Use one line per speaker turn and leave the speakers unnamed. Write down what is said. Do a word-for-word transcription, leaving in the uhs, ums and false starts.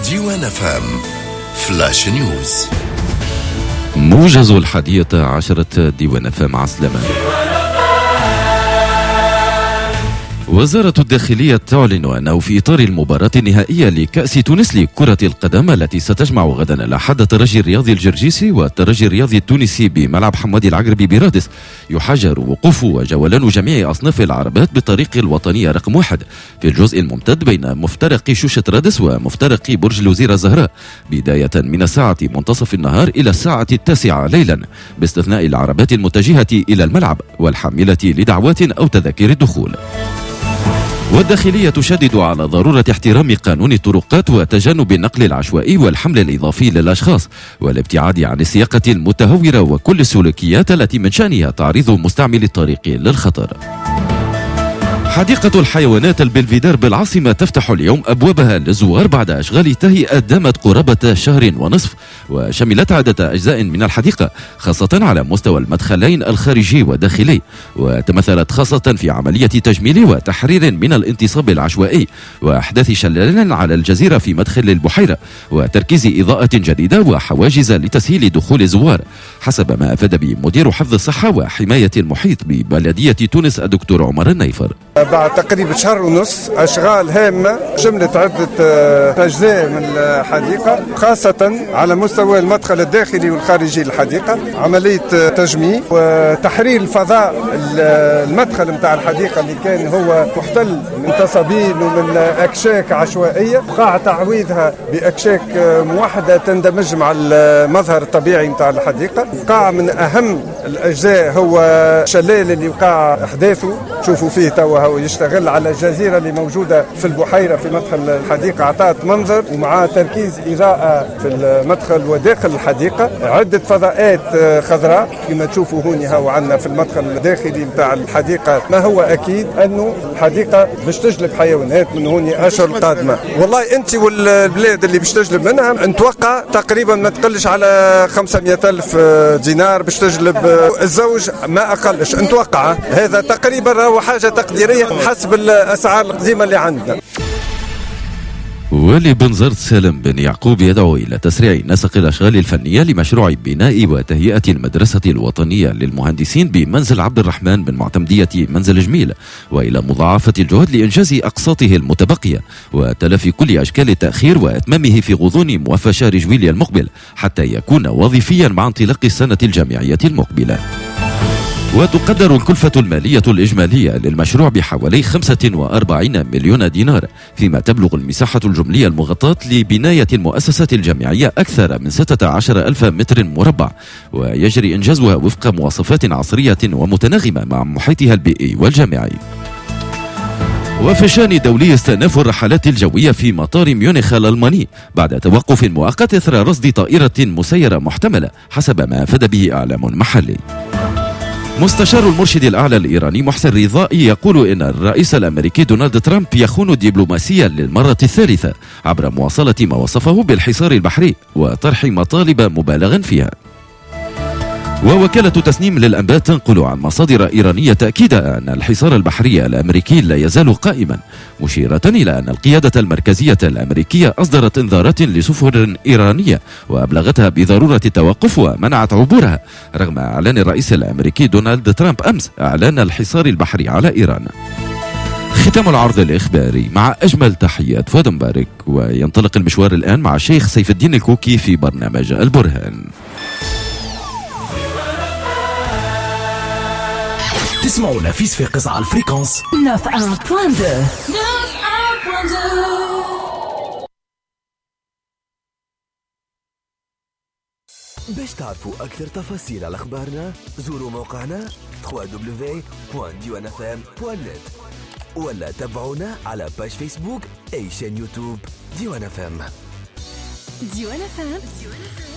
ديوان فام فلاش نيوز.
موجز الحادية عشرة ديوان فام عسلامة. وزارة الداخلية تعلن أنه في إطار المباراة النهائية لكأس تونس لكرة القدم التي ستجمع غدا الأحد الترجي الرياضي الجرجيسي والترجي الرياضي التونسي بملعب حمادي العقربي برادس، يحجر وقوف وجولان جميع أصناف العربات بالطريق الوطنية رقم واحد في الجزء الممتد بين مفترق شوشة رادس ومفترق برج الوزيرة الزهراء، بداية من الساعة منتصف النهار إلى الساعة التاسعة ليلا، باستثناء العربات المتجهة إلى الملعب والحاملة لدعوات أو تذاكر الدخول. والداخلية تشدد على ضرورة احترام قانون الطرقات وتجنب النقل العشوائي والحمل الإضافي للأشخاص والابتعاد عن السياقة المتهورة وكل السلوكيات التي من شأنها تعريض مستعمل الطريق للخطر. حديقة الحيوانات البلفيدار بالعاصمة تفتح اليوم أبوابها للزوار بعد أشغال تهيئة دامت قرابة شهر ونصف، وشملت عدة أجزاء من الحديقة خاصة على مستوى المدخلين الخارجي والداخلي، وتمثلت خاصة في عملية تجميل وتحرير من الانتصاب العشوائي وإحداث شلال على الجزيرة في مدخل البحيرة وتركيز إضاءة جديدة وحواجز لتسهيل دخول الزوار، حسب ما أفاد به مدير حفظ الصحة وحماية المحيط ببلدية تونس الدكتور عمر النيفر.
بعد تقريبا شهر ونص أشغال هامة شملت عدة أجزاء من الحديقة خاصة على مستوى المدخل الداخلي والخارجي للحديقة، عملية تجميل وتحرير الفضاء المدخل متاع الحديقة اللي كان هو محتل من تصابين ومن أكشاك عشوائية، قاع تعويضها بأكشاك موحدة تندمج مع المظهر الطبيعي متاع الحديقة. قاع من أهم الأجزاء هو شلال اللي وقع أحداثه شوفوا فيه توا هو يشتغل على الجزيرة اللي موجودة في البحيرة في مدخل الحديقة، عطات منظر ومع تركيز إضاءة في المدخل وداخل الحديقة، عدة فضاءات خضراء كما تشوفوا هوني هو عندنا في المدخل الداخلي متاع الحديقة. ما هو أكيد أنه الحديقة باش تجلب حيوانات من هوني أشهر القادمة. والله أنت والبلاد اللي باش تجلب منها نتوقع تقريبا ما تقلش على خمسمائة ألف دينار باش تجلب الزوج ما أقلش، نتوقع هذا تقريبا راهو حاجة تقديرية حسب الأسعار القديمة اللي عندنا.
ولي بنزرت سالم بن يعقوب يدعو إلى تسريع نسق الأشغال الفنية لمشروع بناء وتهيئة المدرسة الوطنية للمهندسين بمنزل عبد الرحمن بن معتمدية منزل جميل، وإلى مضاعفة الجهد لإنجاز أقساطه المتبقية وتلافي كل أشكال التأخير وإتمامه في غضون موافى شهر جويلية المقبل حتى يكون وظيفيا مع انطلاق السنة الجامعية المقبلة. وتقدر الكلفة المالية الإجمالية للمشروع بحوالي خمسة وأربعين مليون دينار، فيما تبلغ المساحة الجملية المغطاة لبناية المؤسسة الجامعية أكثر من ستة عشر ألف متر مربع، ويجري إنجازها وفق مواصفات عصرية ومتناغمة مع محيطها البيئي والجامعي. وفي شان دولي استئناف الرحلات الجوية في مطار ميونخ الألماني بعد توقف مؤقت إثر رصد طائرة مسيرة محتملة حسب ما أفاد به إعلام محلي. مستشار المرشد الأعلى الإيراني محسن رضائي يقول إن الرئيس الأمريكي دونالد ترامب يخون الدبلوماسية للمرة الثالثة عبر مواصلة ما وصفه بالحصار البحري وطرح مطالب مبالغا فيها. ووكالة تسنيم للأنباء تنقل عن مصادر إيرانية تأكيد أن الحصار البحري الأمريكي لا يزال قائما، مشيرة إلى أن القيادة المركزية الأمريكية أصدرت إنذارات لسفن إيرانية وأبلغتها بضرورة التوقف ومنعت عبورها، رغم إعلان الرئيس الأمريكي دونالد ترامب أمس إعلان الحصار البحري على إيران. ختام العرض الإخباري مع أجمل تحيات فؤاد مبارك، وينطلق المشوار الآن مع الشيخ سيف الدين الكوكي في برنامج البرهان.
تسمعونا في صفاقس على الفريكونس
تسعة فاصلة اثنين.
باش تعرفوا أكثر تفاصيل على أخبارنا زوروا موقعنا دبليو دبليو دبليو دوت ديوان اف ام دوت نت ولا تابعونا على باج فيسبوك أي شان يوتيوب ديوان اف ام.
ديوان اف ام